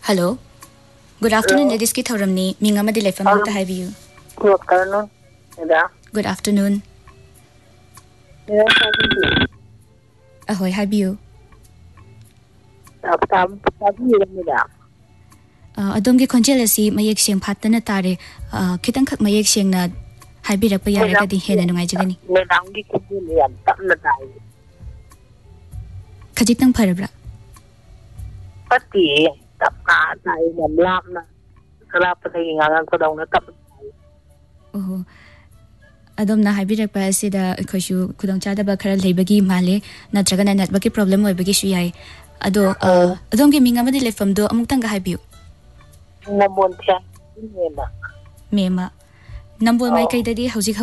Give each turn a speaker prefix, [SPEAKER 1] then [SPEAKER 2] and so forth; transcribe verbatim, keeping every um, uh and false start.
[SPEAKER 1] Hello. Good afternoon. Ladies ki thoramni minga ma dilai fam ta have you.
[SPEAKER 2] Good afternoon. Yeah.
[SPEAKER 1] Good afternoon.
[SPEAKER 2] Yeah.
[SPEAKER 1] Ahoy have you.
[SPEAKER 2] Tab tab tab you ramida.
[SPEAKER 1] Adom ki khonjel asi mayek seng phatana tare khitang khak mayek seng na haibirak pa yare ka di hena nungai jagani.
[SPEAKER 2] Madam gi khonjel yan tapna dai.
[SPEAKER 1] Khajitang pharabra.
[SPEAKER 2] Pati tapna dai yam lam na. Kala patai ngang ko dong na tap.
[SPEAKER 1] Oh. Adom na haibirak pa asida khoshu khudong chada ba khara leibagi male natraga na network ki problem oibagi shu yai. Ado adom ki minga ma dilai fam do amuktang ga haibiu.
[SPEAKER 2] Namon thya mema.
[SPEAKER 1] Mema. Nambol mai kai dadi hauji